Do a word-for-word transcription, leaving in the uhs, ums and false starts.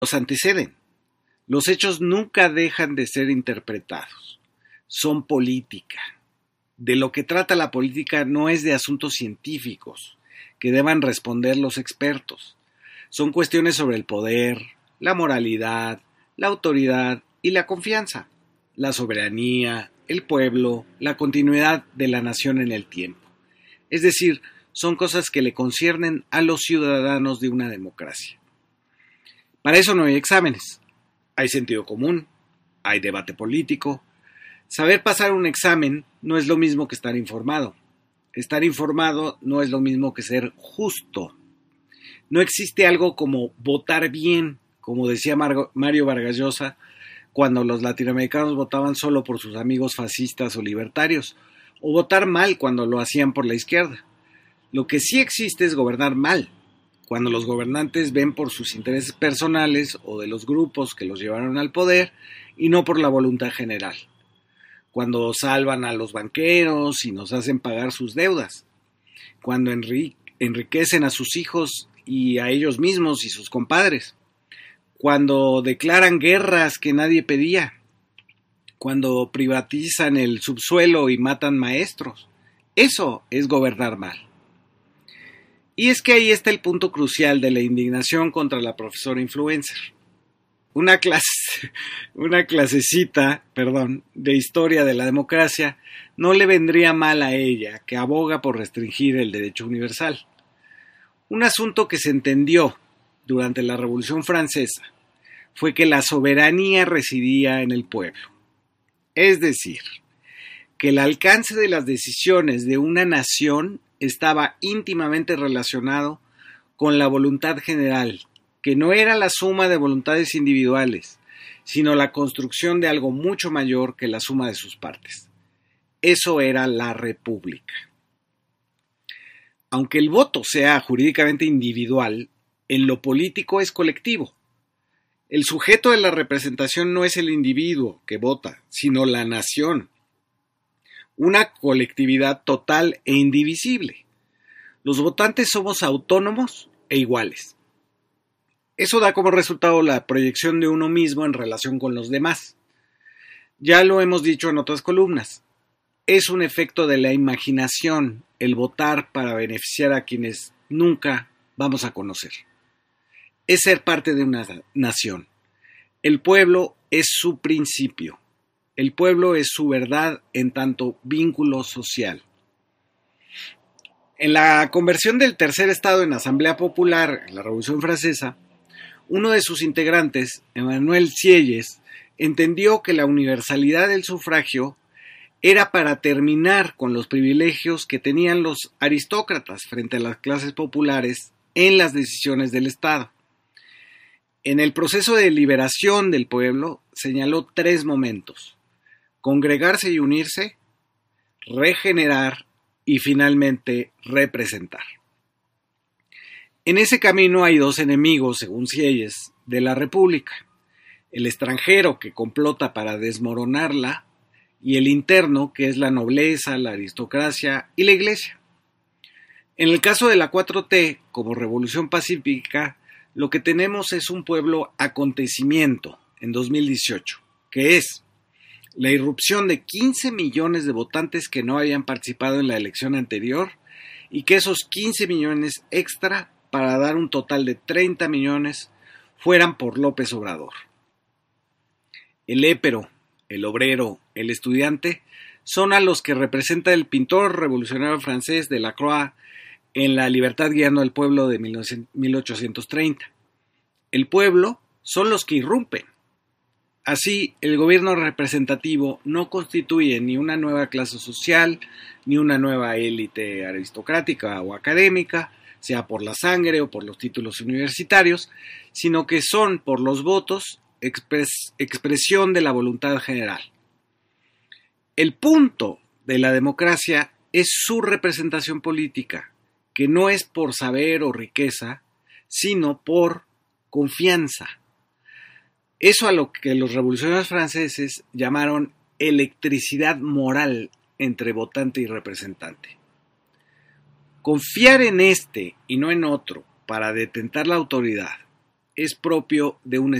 Los anteceden. Los hechos nunca dejan de ser interpretados. Son política. De lo que trata la política no es de asuntos científicos que deban responder los expertos. Son cuestiones sobre el poder, la moralidad, la autoridad y la confianza, la soberanía, el pueblo, la continuidad de la nación en el tiempo. Es decir, son cosas que le conciernen a los ciudadanos de una democracia. Para eso no hay exámenes. Hay sentido común, hay debate político. Saber pasar un examen no es lo mismo que estar informado. Estar informado no es lo mismo que ser justo. No existe algo como votar bien, como decía Mario Vargas Llosa, cuando los latinoamericanos votaban solo por sus amigos fascistas o libertarios, o votar mal cuando lo hacían por la izquierda. Lo que sí existe es gobernar mal, cuando los gobernantes ven por sus intereses personales o de los grupos que los llevaron al poder y no por la voluntad general. Cuando salvan a los banqueros y nos hacen pagar sus deudas. Cuando enri- enriquecen a sus hijos y a ellos mismos y sus compadres. Cuando declaran guerras que nadie pedía. Cuando privatizan el subsuelo y matan maestros. Eso es gobernar mal. Y es que ahí está el punto crucial de la indignación contra la profesora influencer. Una clase, una clasecita, perdón, de historia de la democracia no le vendría mal a ella, que aboga por restringir el derecho universal. Un asunto que se entendió durante la Revolución Francesa fue que la soberanía residía en el pueblo. Es decir, que el alcance de las decisiones de una nación estaba íntimamente relacionado con la voluntad general, que no era la suma de voluntades individuales, sino la construcción de algo mucho mayor que la suma de sus partes. Eso era la república. Aunque el voto sea jurídicamente individual, en lo político es colectivo. El sujeto de la representación no es el individuo que vota, sino la nación. Una colectividad total e indivisible. Los votantes somos autónomos e iguales. Eso da como resultado la proyección de uno mismo en relación con los demás. Ya lo hemos dicho en otras columnas. Es un efecto de la imaginación el votar para beneficiar a quienes nunca vamos a conocer. Es ser parte de una nación. El pueblo es su principio. El pueblo es su verdad en tanto vínculo social. En la conversión del tercer estado en Asamblea Popular en la Revolución Francesa, uno de sus integrantes, Emmanuel Sieyes, entendió que la universalidad del sufragio era para terminar con los privilegios que tenían los aristócratas frente a las clases populares en las decisiones del Estado. En el proceso de liberación del pueblo señaló tres momentos: congregarse y unirse, regenerar y finalmente representar. En ese camino hay dos enemigos, según Sieyes, de la República: el extranjero, que complota para desmoronarla, y el interno, que es la nobleza, la aristocracia y la iglesia. En el caso de la cuatro T, como revolución pacífica, lo que tenemos es un pueblo acontecimiento en dos mil dieciocho, que es la irrupción de quince millones de votantes que no habían participado en la elección anterior y que esos quince millones extra, para dar un total de treinta millones, fueran por López Obrador. El épero, el obrero, el estudiante son a los que representa el pintor revolucionario francés Delacroix en La libertad guiando al pueblo de mil ochocientos treinta. El pueblo son los que irrumpen. Así, el gobierno representativo no constituye ni una nueva clase social, ni una nueva élite aristocrática o académica, sea por la sangre o por los títulos universitarios, sino que son, por los votos, expres- expresión de la voluntad general. El punto de la democracia es su representación política, que no es por saber o riqueza, sino por confianza. Eso a lo que los revolucionarios franceses llamaron electricidad moral entre votante y representante. Confiar en este y no en otro para detentar la autoridad es propio de un